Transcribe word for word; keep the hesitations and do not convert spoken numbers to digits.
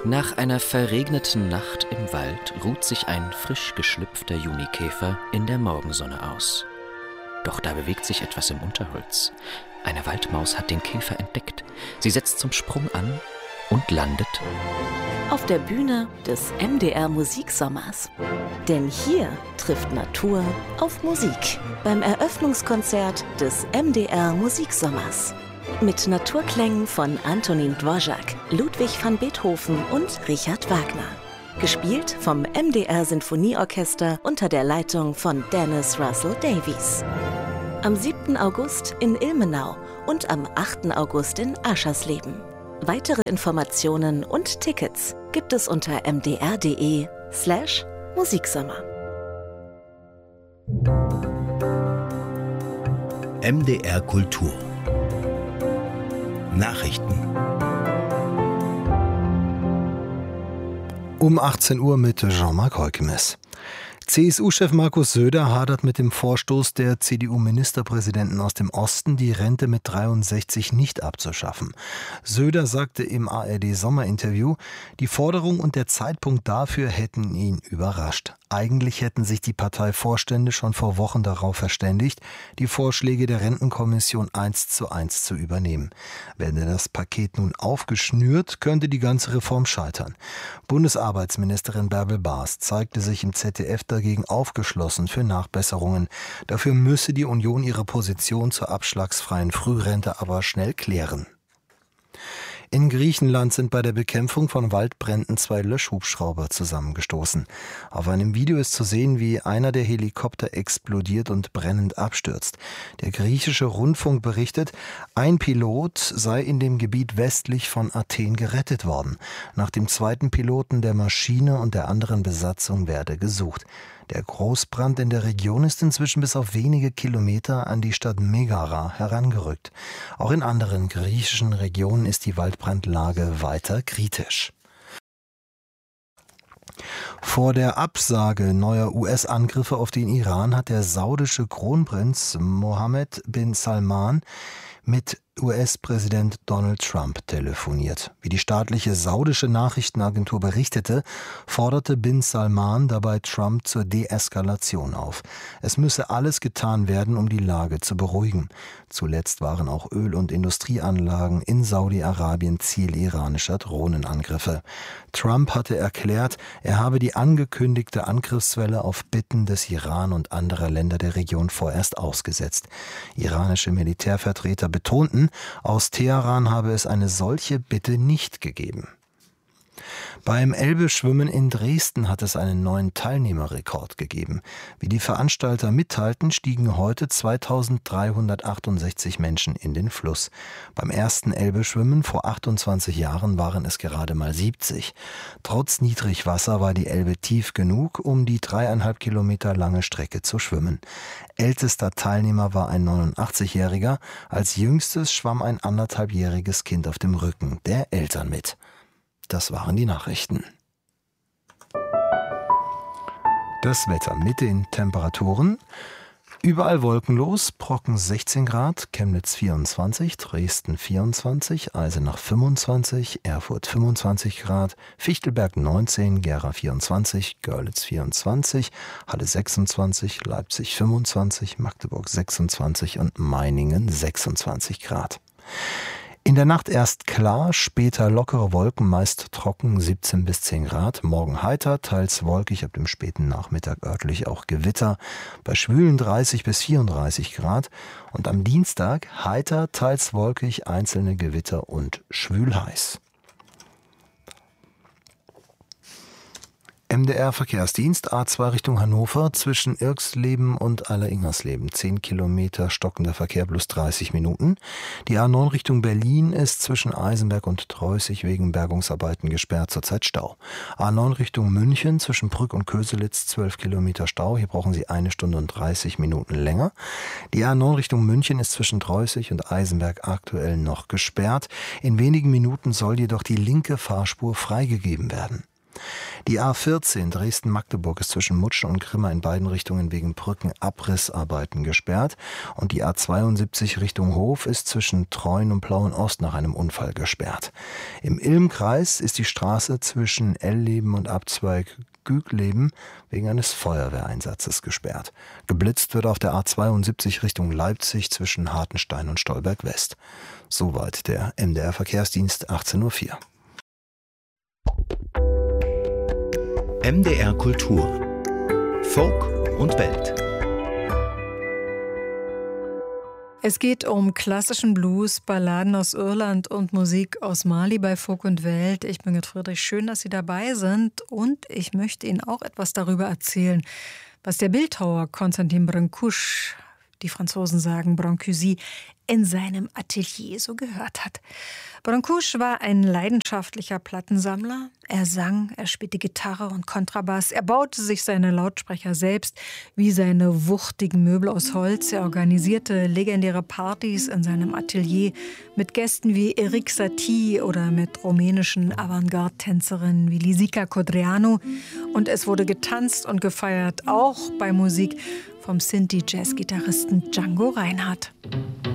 Nach einer verregneten Nacht im Wald ruht sich ein frisch geschlüpfter Junikäfer in der Morgensonne aus. Doch da bewegt sich etwas im Unterholz. Eine Waldmaus hat den Käfer entdeckt. Sie setzt zum Sprung an und landet auf der Bühne des M D R Musiksommers. Denn hier trifft Natur auf Musik beim Eröffnungskonzert des M D R Musiksommers. Mit Naturklängen von Antonín Dvořák, Ludwig van Beethoven und Richard Wagner. Gespielt vom M D R Sinfonieorchester unter der Leitung von Dennis Russell Davies. Am siebten August in Ilmenau und am achten August in Aschersleben. Weitere Informationen und Tickets gibt es unter mdr.de slash Musiksommer. M D R Kultur Nachrichten. Um achtzehn Uhr mit Jean-Marc Heukemes. C S U-Chef Markus Söder hadert mit dem Vorstoß der C D U-Ministerpräsidenten aus dem Osten, die Rente mit dreiundsechzig nicht abzuschaffen. Söder sagte im A R D-Sommerinterview, die Forderung und der Zeitpunkt dafür hätten ihn überrascht. Eigentlich hätten sich die Parteivorstände schon vor Wochen darauf verständigt, die Vorschläge der Rentenkommission eins zu eins zu übernehmen. Werde das Paket nun aufgeschnürt, könnte die ganze Reform scheitern. Bundesarbeitsministerin Bärbel Baas zeigte sich im Z D F dagegen aufgeschlossen für Nachbesserungen. Dafür müsse die Union ihre Position zur abschlagsfreien Frührente aber schnell klären. In Griechenland sind bei der Bekämpfung von Waldbränden zwei Löschhubschrauber zusammengestoßen. Auf einem Video ist zu sehen, wie einer der Helikopter explodiert und brennend abstürzt. Der griechische Rundfunk berichtet, ein Pilot sei in dem Gebiet westlich von Athen gerettet worden. Nach dem zweiten Piloten der Maschine und der anderen Besatzung werde gesucht. Der Großbrand in der Region ist inzwischen bis auf wenige Kilometer an die Stadt Megara herangerückt. Auch in anderen griechischen Regionen ist die Waldbrandlage weiter kritisch. Vor der Absage neuer U S-Angriffe auf den Iran hat der saudische Kronprinz Mohammed bin Salman mit U S-Präsident Donald Trump telefoniert. Wie die staatliche saudische Nachrichtenagentur berichtete, forderte bin Salman dabei Trump zur Deeskalation auf. Es müsse alles getan werden, um die Lage zu beruhigen. Zuletzt waren auch Öl- und Industrieanlagen in Saudi-Arabien Ziel iranischer Drohnenangriffe. Trump hatte erklärt, er habe die angekündigte Angriffswelle auf Bitten des Iran und anderer Länder der Region vorerst ausgesetzt. Iranische Militärvertreter betonten, aus Teheran habe es eine solche Bitte nicht gegeben. Beim Elbe-Schwimmen in Dresden hat es einen neuen Teilnehmerrekord gegeben. Wie die Veranstalter mitteilten, stiegen heute zweitausenddreihundertachtundsechzig Menschen in den Fluss. Beim ersten Elbe-Schwimmen vor achtundzwanzig Jahren waren es gerade mal siebzig. Trotz Niedrigwasser war die Elbe tief genug, um die dreieinhalb Kilometer lange Strecke zu schwimmen. Ältester Teilnehmer war ein neunundachtzigjähriger, als jüngstes schwamm ein anderthalbjähriges Kind auf dem Rücken der Eltern mit. Das waren die Nachrichten. Das Wetter mit den Temperaturen. Überall wolkenlos, Brocken sechzehn Grad, Chemnitz vierundzwanzig, Dresden vierundzwanzig, Eisenach fünfundzwanzig, Erfurt fünfundzwanzig Grad, Fichtelberg neunzehn, Gera vierundzwanzig, Görlitz vierundzwanzig, Halle sechsundzwanzig, Leipzig fünfundzwanzig, Magdeburg sechsundzwanzig und Meiningen sechsundzwanzig Grad. In der Nacht erst klar, später lockere Wolken, meist trocken, siebzehn bis zehn Grad. Morgen heiter, teils wolkig, ab dem späten Nachmittag örtlich auch Gewitter. Bei schwülen dreißig bis vierunddreißig Grad. Und am Dienstag heiter, teils wolkig, einzelne Gewitter und schwülheiß. M D R-Verkehrsdienst A zwei Richtung Hannover zwischen Irxleben und Aller-Ingersleben. zehn Kilometer stockender Verkehr plus dreißig Minuten. Die A neun Richtung Berlin ist zwischen Eisenberg und Treußig wegen Bergungsarbeiten gesperrt, zurzeit Stau. A neun Richtung München zwischen Brück und Köselitz zwölf Kilometer Stau. Hier brauchen Sie eine Stunde und dreißig Minuten länger. Die A neun Richtung München ist zwischen Treußig und Eisenberg aktuell noch gesperrt. In wenigen Minuten soll jedoch die linke Fahrspur freigegeben werden. Die A vierzehn Dresden-Magdeburg ist zwischen Mutschen und Grimma in beiden Richtungen wegen Brückenabrissarbeiten gesperrt. Und die A zweiundsiebzig Richtung Hof ist zwischen Treuen und Plauen-Ost nach einem Unfall gesperrt. Im Ilmkreis ist die Straße zwischen Elleben und Abzweig Gügleben wegen eines Feuerwehreinsatzes gesperrt. Geblitzt wird auf der A zweiundsiebzig Richtung Leipzig zwischen Hartenstein und Stolberg West. Soweit der M D R-Verkehrsdienst, achtzehn Uhr vier. M D R Kultur. Folk und Welt. Es geht um klassischen Blues, Balladen aus Irland und Musik aus Mali bei Folk und Welt. Ich bin Gerd Friedrich, schön, dass Sie dabei sind. Und ich möchte Ihnen auch etwas darüber erzählen, was der Bildhauer Constantin Brancusi, die Franzosen sagen Brancusi, in seinem Atelier so gehört hat. Brancusi war ein leidenschaftlicher Plattensammler. Er sang, er spielte Gitarre und Kontrabass. Er baute sich seine Lautsprecher selbst, wie seine wuchtigen Möbel aus Holz. Er organisierte legendäre Partys in seinem Atelier mit Gästen wie Erik Satie oder mit rumänischen Avantgarde-Tänzerinnen wie Lisica Codreanu. Und es wurde getanzt und gefeiert, auch bei Musik vom Sinti-Jazz-Gitarristen Django Reinhardt.